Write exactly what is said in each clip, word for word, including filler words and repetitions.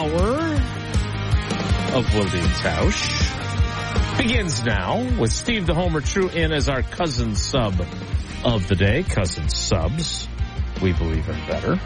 hour of Wilde and Tausch begins now with Steve the Homer True in as our cousin sub of the day. Cousin subs, we believe in better.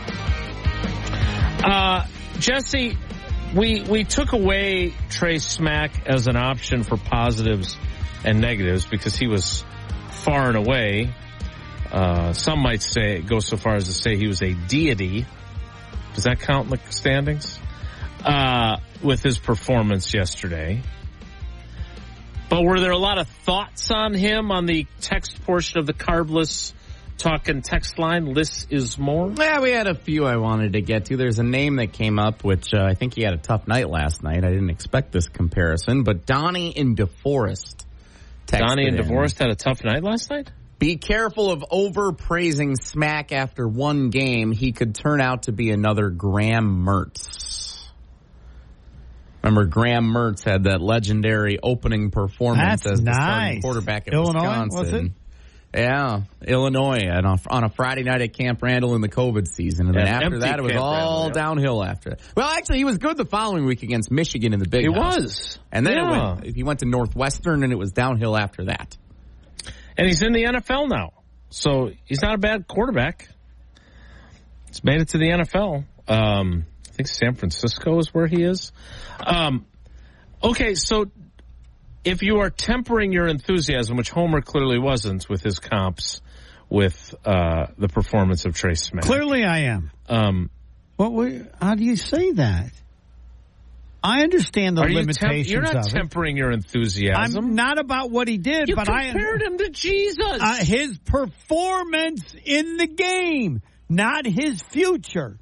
Uh, Jesse, we we took away Trey Smack as an option for positives and negatives because he was far and away. Uh, some might say go so far as to say he was a deity. Does that count in the standings? Uh, with his performance yesterday. But were there a lot of thoughts on him on the text portion of the Carbless Talking text line? Less is more? Yeah, we had a few I wanted to get to. There's a name that came up, which uh, I think he had a tough night last night. I didn't expect this comparison, but Donnie in DeForest. Donnie in DeForest had a tough night last night? Be careful of overpraising Smack after one game. He could turn out to be another Graham Mertz. Remember, Graham Mertz had that legendary opening performance That's as the nice. starting quarterback at Illinois, Wisconsin. was it? Yeah, Illinois on a, on a Friday night at Camp Randall in the COVID season. And then Yeah, after that, it was Camp all Randall, yeah. downhill after that. Well, actually, he was good the following week against Michigan in the Big He House. was. And then Yeah. it went, he went to Northwestern, and it was downhill after that. And he's in the N F L now. So he's not a bad quarterback. He's made it to the N F L. Um, I think San Francisco is where he is. Um, okay, so if you are tempering your enthusiasm, which Homer clearly wasn't with his comps with uh, the performance of Trey Smack. Clearly I am. Um, What? we- How do you say that? I understand the are you limitations temp- You're not of it. tempering your enthusiasm. I'm not about what he did, you but I compared him to Jesus. uh, his performance in the game, not his future.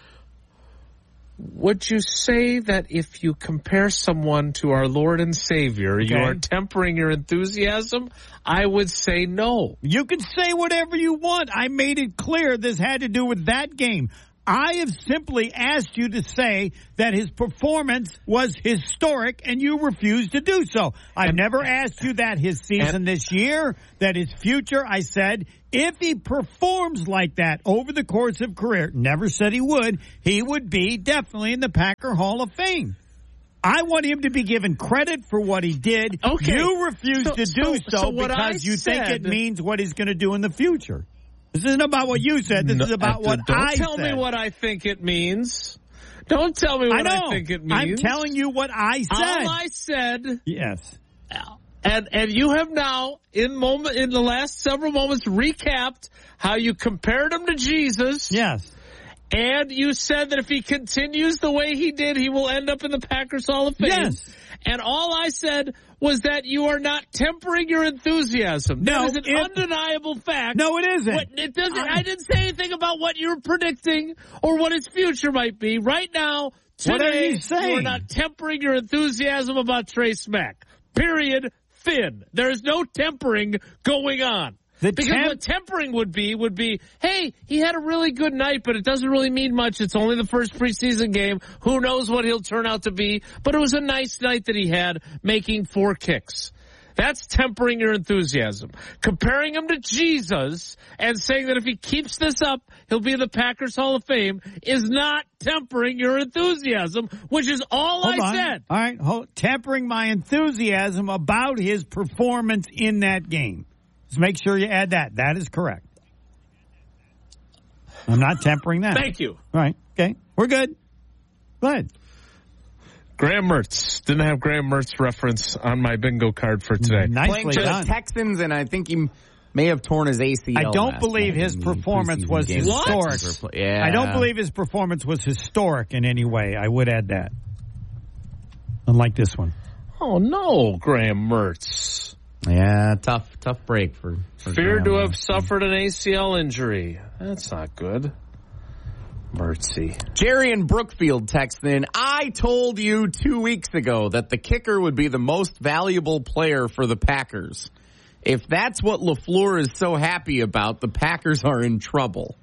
Would you say that if you compare someone to our Lord and Savior, you Okay. are tempering your enthusiasm? I would say no. You can say whatever you want. I made it clear this had to do with that game. I have simply asked you to say that his performance was historic, and you refused to do so. I've And- never asked you that his season and- this year, that his future. I said if he performs like that over the course of career, never said he would, he would be definitely in the Packer Hall of Fame. I want him to be given credit for what he did. Okay. You refuse So- to do so- so, so what I because you think said- it means what he's going to do in the future. This isn't about what you said. This No, is about what don't I tell said. me what I think it means. Don't tell me what I I, know. think it means. I'm telling you what I said. All I said, yes. and and you have now in moment in the last several moments recapped how you compared him to Jesus. Yes. And you said that if he continues the way he did, he will end up in the Packers Hall of Fame. Yes. And all I said was that you are not tempering your enthusiasm. No, that is an it- undeniable fact. No, it isn't. What, it doesn't. I, I didn't say anything about what you're predicting or what his future might be. Right now, today, What are you saying? are not tempering your enthusiasm about Trey Smack. Period. Thin. There is no tempering going on. The because temp- what tempering would be would be, hey, he had a really good night, but it doesn't really mean much. It's only the first preseason game. Who knows what he'll turn out to be? But it was a nice night that he had, making four kicks. That's tempering your enthusiasm. Comparing him to Jesus and saying that if he keeps this up, he'll be in the Packers Hall of Fame is not tempering your enthusiasm, which is all Hold I on. said. All right. Hold, tempering my enthusiasm about his performance in that game. Just make sure you add that. That is correct. I'm not tempering that. Thank you. All right. Okay. We're good. Go ahead. Graham Mertz. Didn't have Graham Mertz reference on my bingo card for today. Nicely Playing for done. the Texans, and I think he may have torn his A C L. I don't last believe night his in the performance preseason was game. historic. Yeah. I don't believe his performance was historic in any way. I would add that. Unlike this one. Oh, no, Graham Mertz. Yeah, tough, tough break for. for Feared to Graham. have suffered an A C L injury. That's not good. Mertzy. Jerry in Brookfield texts in, I told you two weeks ago that the kicker would be the most valuable player for the Packers. If that's what LaFleur is so happy about, the Packers are in trouble.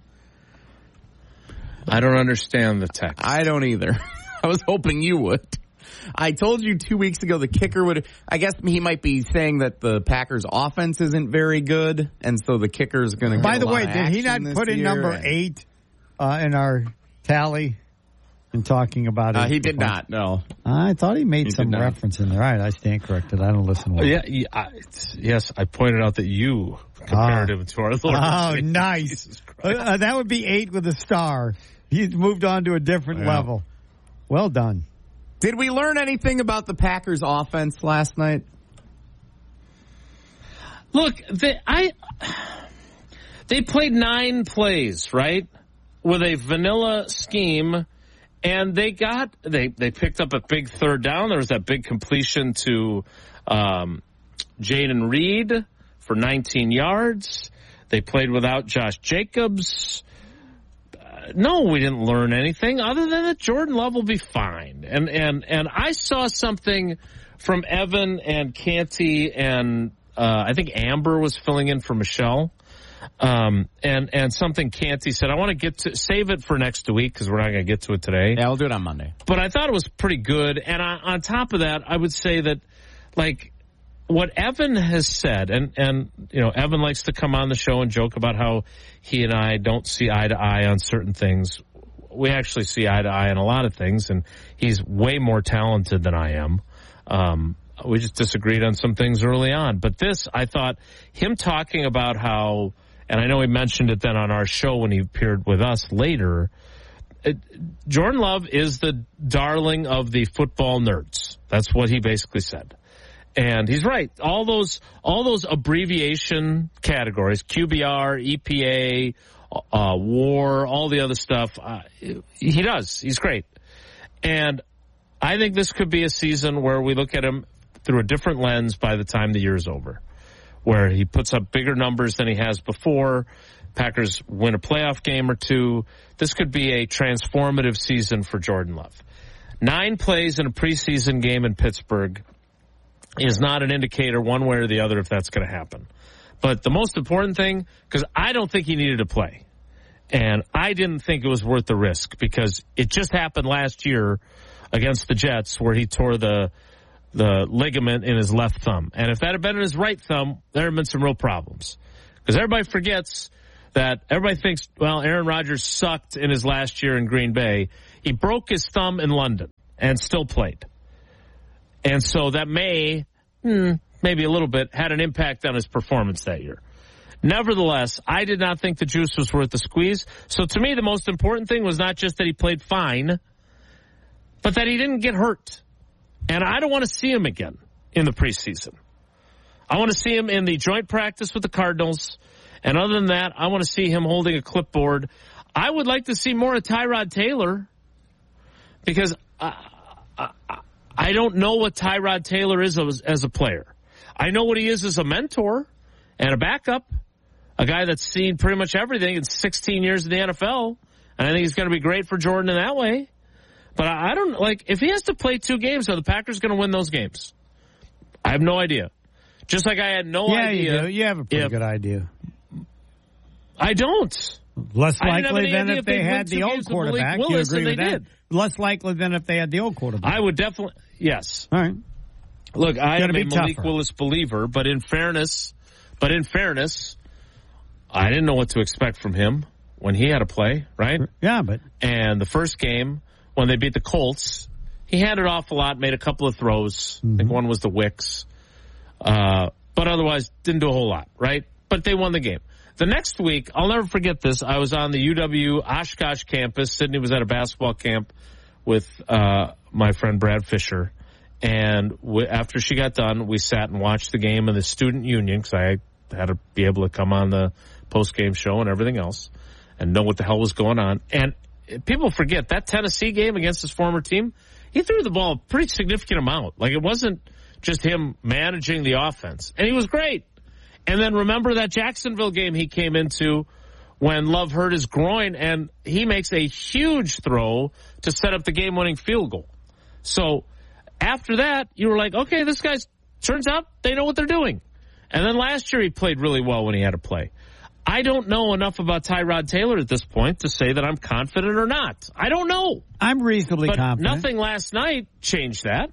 I don't understand the text. I don't either. I was hoping you would. I told you two weeks ago the kicker would, I guess he might be saying that the Packers offense isn't very good, and so the kicker is going to get By a the lot way, of did he action not this put in year. number eight uh, in our tally? in talking about it. Uh, he did not, no. I thought he made He some reference in there. All right, I stand corrected. I don't listen well. Yeah, yeah I, yes, I pointed out that you compared Ah. him to our Lord. Oh, nice. Uh, that would be eight with a star. He's moved on to a different Yeah. level. Well done. Did we learn anything about the Packers offense last night? Look, they, I they played nine plays, right, with a vanilla scheme, and they got they they picked up a big third down. There was that big completion to um, Jaden Reed for nineteen yards. They played without Josh Jacobs. Uh, no, we didn't learn anything other than that Jordan Love will be fine. And and and I saw something from Evan and Canty and. Uh, I think Amber was filling in for Michelle. Um, and, and something Canty said, I want to get to, save it for next week because we're not going to get to it today. Yeah, we'll do it on Monday. But I thought it was pretty good. And on, on top of that, I would say that, like, what Evan has said, and, and, you know, Evan likes to come on the show and joke about how he and I don't see eye to eye on certain things. We actually see eye to eye on a lot of things, and he's way more talented than I am. Um, We just disagreed on some things early on. But this, I thought, him talking about how, and I know he mentioned it then on our show when he appeared with us later, it, Jordan Love is the darling of the football nerds. That's what he basically said. And he's right. All those, all those abbreviation categories, Q B R, E P A, uh, WAR, all the other stuff, uh, he does. He's great. And I think this could be a season where we look at him through a different lens by the time the year's over, where he puts up bigger numbers than he has before. Packers win a playoff game or two. This could be a transformative season for Jordan Love. Nine plays in a preseason game in Pittsburgh is not an indicator one way or the other if that's going to happen. But the most important thing, because I don't think he needed to play, and I didn't think it was worth the risk because it just happened last year against the Jets where he tore the the ligament in his left thumb. And if that had been in his right thumb, there had been some real problems. Because everybody forgets that everybody thinks, well, Aaron Rodgers sucked in his last year in Green Bay. He broke his thumb in London and still played. And so that may, hmm, maybe a little bit, had an impact on his performance that year. Nevertheless, I did not think the juice was worth the squeeze. So to me, the most important thing was not just that he played fine, but that he didn't get hurt. And I don't want to see him again in the preseason. I want to see him in the joint practice with the Cardinals. And other than that, I want to see him holding a clipboard. I would like to see more of Tyrod Taylor because I, I, I don't know what Tyrod Taylor is as, as a player. I know what he is as a mentor and a backup, a guy that's seen pretty much everything in sixteen years in the N F L. And I think he's going to be great for Jordan in that way. But I don't, like, if he has to play two games, are the Packers going to win those games? I have no idea. Just like I had no yeah, idea. You do. You have a pretty if, good idea. I don't. Less I likely than if, if they they had the old quarterback. You Willis, agree with that? did. Less likely than if they had the old quarterback. I would definitely, yes. All right. Look, I am a be Malik tougher. Willis believer, but in fairness, but in fairness, I didn't know what to expect from him when he had to play, right? Yeah, but. And the first game, when they beat the Colts, he handed off a lot, made a couple of throws. Mm-hmm. I think one was the Wicks. Uh, but otherwise, didn't do a whole lot, right? But they won the game. The next week, I'll never forget this. I was on the U W Oshkosh campus. Sydney was at a basketball camp with uh, my friend Brad Fisher. And we, after she got done, we sat and watched the game in the student union because I had to be able to come on the post-game show and everything else and know what the hell was going on. And people forget that Tennessee game against his former team, he threw the ball a pretty significant amount. Like, it wasn't just him managing the offense. And he was great. And then remember that Jacksonville game he came into when Love hurt his groin, and he makes a huge throw to set up the game-winning field goal. So after that, you were like, okay, this guy's, turns out they know what they're doing. And then last year he played really well when he had to play. I don't know enough about Tyrod Taylor at this point to say that I'm confident or not. I don't know. I'm reasonably but confident. Nothing last night changed that.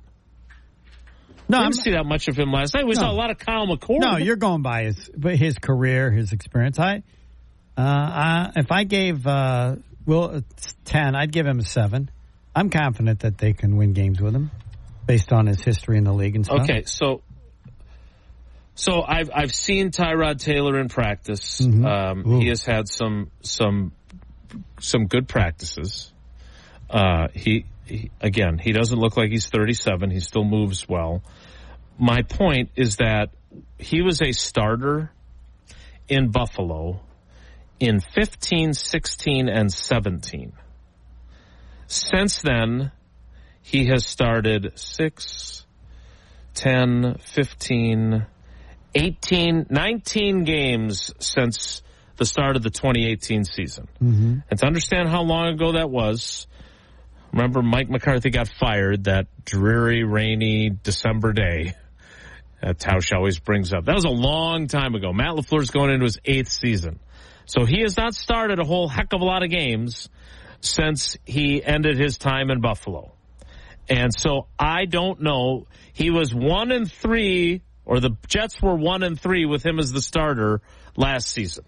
No, I I'm, didn't see that much of him last night. We no. saw a lot of Kyle McCord. No, you're going by his his career, his experience. I, uh, I if I gave uh, Will ten, I'd give him a seven. I'm confident that they can win games with him based on his history in the league and stuff. Okay, so so I've I've seen Tyrod Taylor in practice. Mm-hmm. Um, he has had some some some good practices. Uh, he, he again, he doesn't look like he's thirty-seven. He still moves well. My point is that he was a starter in Buffalo in fifteen, sixteen, and seventeen. Since then, he has started six, ten, fifteen, eighteen, nineteen games since the start of the twenty eighteen season. Mm-hmm. And to understand how long ago that was, remember Mike McCarthy got fired that dreary, rainy December day that Tausch always brings up. That was a long time ago. Matt LaFleur's going into his eighth season. So he has not started a whole heck of a lot of games since he ended his time in Buffalo. And so I don't know. He was one and three, or the Jets were one and three with him as the starter last season.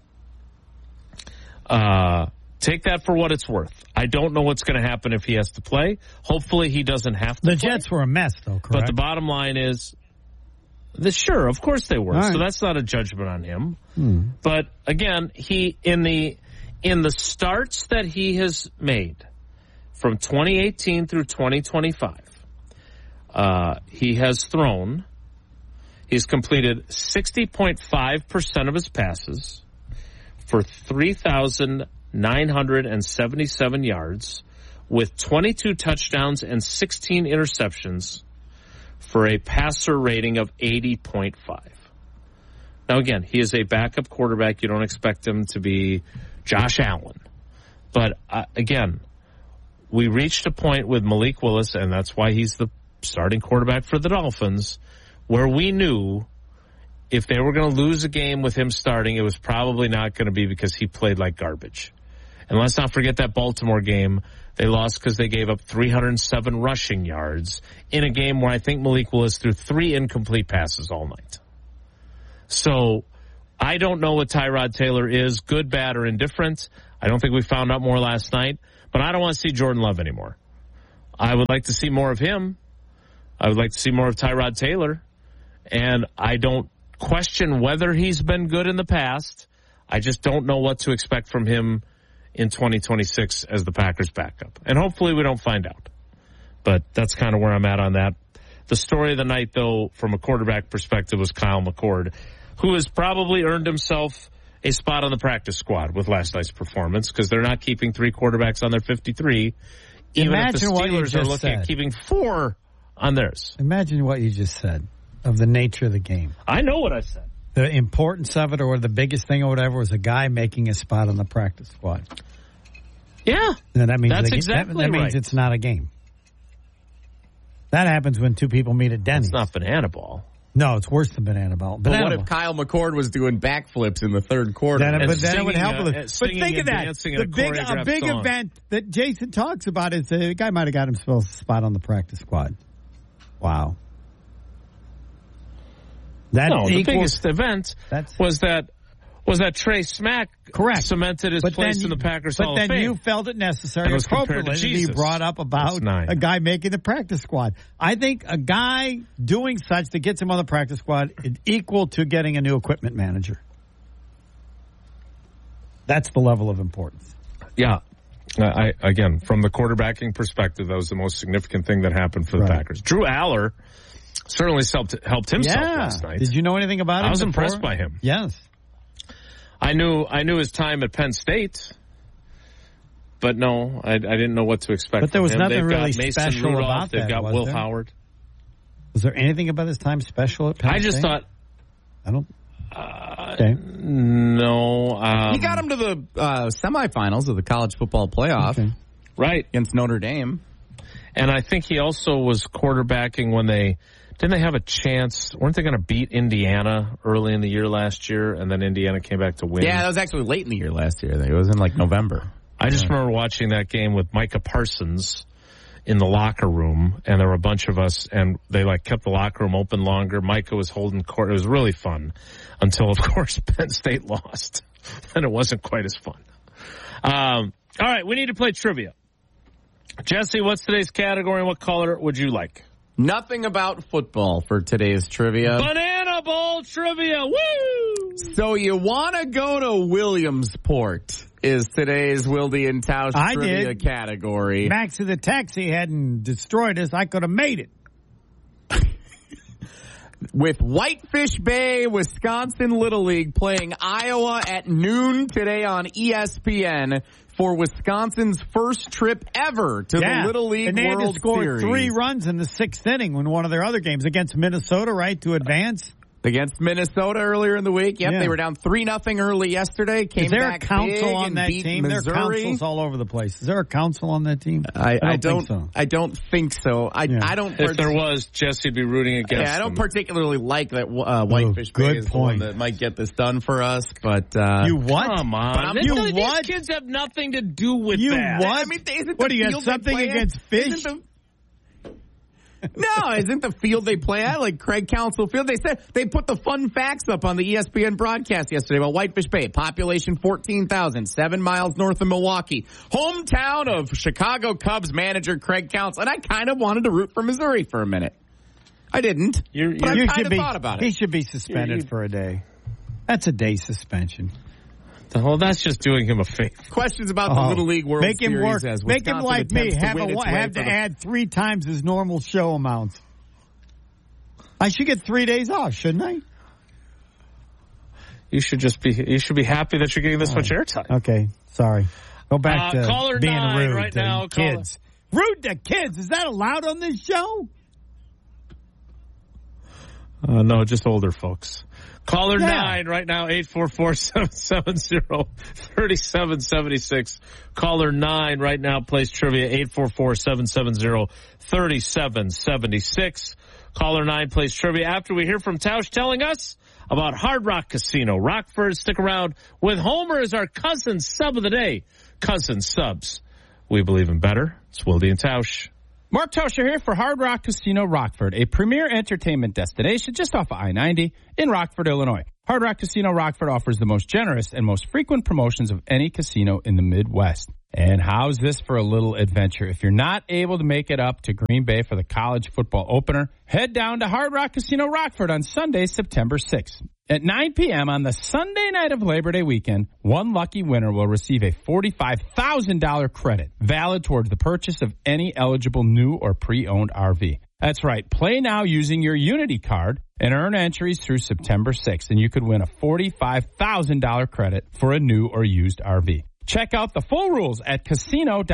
Uh, take that for what it's worth. I don't know what's going to happen if he has to play. Hopefully he doesn't have to The play. Jets were a mess, though, correct? But the bottom line is, the, sure, of course they were. Right. So that's not a judgment on him. Hmm. But again, he in the in the starts that he has made from twenty eighteen through twenty twenty-five, uh, he has thrown, he's completed sixty point five percent of his passes for three thousand nine hundred seventy-seven yards with twenty-two touchdowns and sixteen interceptions for a passer rating of eighty point five. Now, again, he is a backup quarterback. You don't expect him to be Josh Allen. But, uh, again, we reached a point with Malik Willis, and that's why he's the starting quarterback for the Dolphins, where we knew if they were going to lose a game with him starting, it was probably not going to be because he played like garbage. And let's not forget that Baltimore game. They lost because they gave up three hundred seven rushing yards in a game where I think Malik Willis threw three incomplete passes all night. So I don't know what Tyrod Taylor is, good, bad, or indifferent. I don't think we found out more last night. But I don't want to see Jordan Love anymore. I would like to see more of him. I would like to see more of Tyrod Taylor. And I don't question whether he's been good in the past. I just don't know what to expect from him in twenty twenty-six as the Packers backup. And hopefully we don't find out. But that's kind of where I'm at on that. The story of the night, though, from a quarterback perspective, was Kyle McCord, who has probably earned himself a spot on the practice squad with last night's performance because they're not keeping three quarterbacks on their fifty-three. Even Imagine if the what you Steelers just are looking said. at keeping four on theirs. Imagine what you just said of the nature of the game. I know what I said. The importance of it, or the biggest thing or whatever, was a guy making a spot on the practice squad. Yeah. And that means that's the, exactly that, that means right. it's not a game. That happens when two people meet at Denny's. It's not banana ball. No, it's worse than banana ball. Banana but what ball. if Kyle McCord was doing backflips in the third quarter? Then, And but then it singing, would help uh, with uh, it. But singing think of and that. dancing in The a big, a choreographed big song. event that Jason talks about is the guy might have got himself a spot on the practice squad. Wow. That no, the equals, biggest event that's, was that was that Trey Smack correct. cemented his but place then, in the Packers but Hall then of Fame. you felt it necessary And was compared to appropriately to be Jesus. brought up about nine. a guy making the practice squad. I think a guy doing such that gets him on the practice squad is equal to getting a new equipment manager. That's the level of importance. Yeah. I, again, from the quarterbacking perspective, that was the most significant thing that happened for the Right. Packers. Drew Aller certainly helped, helped himself yeah. last night. Did you know anything about him I was before? impressed by him. Yes. I knew I knew his time at Penn State, but no, I, I didn't know what to expect. But there from was him. nothing They've really got Mason special Rudolph, about They've that, got was Will there? Howard. Was there anything about his time special at Penn I just State? thought, I don't. uh, Okay. no. Um, he got him to the uh, semifinals of the college football playoff Okay. right, against Notre Dame. and I think he also was quarterbacking when they didn't they have a chance? Weren't they going to beat Indiana early in the year last year, and then Indiana came back to win? Yeah, that was actually late in the year last year. I think it was in like November. I just remember watching that game with Micah Parsons in the locker room, and there were a bunch of us, and they like kept the locker room open longer. Micah was holding court. It was really fun until, of course, Penn State lost, and it wasn't quite as fun. Um, all right, we need to play trivia. Jesse, what's today's category and what color would you like? Nothing about football for today's trivia. Banana Bowl trivia. Woo! So you want to go to Williamsport is today's Wildy and Tausch I trivia did. category. Max of the taxi hadn't destroyed us. I could have made it. With Whitefish Bay, Wisconsin Little League playing Iowa at noon today on E S P N for Wisconsin's first trip ever to Yeah. the Little League and they World had to score Series. three runs in the sixth inning when one of their other games against Minnesota, right, to advance. Against Minnesota earlier in the week. Yep, Yeah. they were down three nothing early yesterday. Came Is there a back council big on and that beat team? There are Missouri. councils all over the place. Is there a council on that team? I, I don't don't. think so. I don't think so. I, Yeah. I don't. If there was, Jesse'd be rooting against Yeah, I don't them. particularly like that uh, Whitefish good Bay is the one point. that might get this done for us, but uh, You what? Come But on. I'm- These- You these what? kids have nothing to do with You that. what? I mean, isn't What, the do you have field they something play at- against fish? isn't the- No, isn't the field they play at like Craig Council Field? They said they put the fun facts up on the E S P N broadcast yesterday about Whitefish Bay. Population fourteen thousand, seven miles north of Milwaukee. Hometown of Chicago Cubs manager Craig Council. And I kind of wanted to root for Missouri for a minute. I didn't, You're- but you're- I kind of be, thought about He it. should be suspended You- you- for a day. That's a day suspension. Well, that's just doing him a favor. Questions about Oh, the Little League World make him Series work. as Make him Wisconsin like me. attempts to Have, win a, its way have to for the- add three times his normal show amount. I should get three days off, shouldn't I? You should just be. You should be happy that you're getting this much airtime. Okay, sorry. Go back Uh, to caller being nine rude right to now, caller- kids. Rude to kids. Is that allowed on this show? Uh, no, just older folks. Caller Yeah. nine right now, eight four four, seven seven zero, three seven seven six. Caller nine right now plays trivia, eight four four, seven seven zero, three seven seven six. Caller nine plays trivia after we hear from Tausch telling us about Hard Rock Casino. Rockford, stick around with Homer as our cousin sub of the day. Cousin subs. We believe in better. It's Wildy and Tausch. Mark Tauscher here for Hard Rock Casino Rockford, a premier entertainment destination just off of I ninety in Rockford, Illinois. Hard Rock Casino Rockford offers the most generous and most frequent promotions of any casino in the Midwest. And how's this for a little adventure? If you're not able to make it up to Green Bay for the college football opener, head down to Hard Rock Casino Rockford on Sunday, September sixth. At nine p.m. on the Sunday night of Labor Day weekend, one lucky winner will receive a forty-five thousand dollars credit, valid towards the purchase of any eligible new or pre-owned R V. That's right. Play now using your Unity card and earn entries through September sixth, and you could win a forty-five thousand dollars credit for a new or used R V. Check out the full rules at casino dot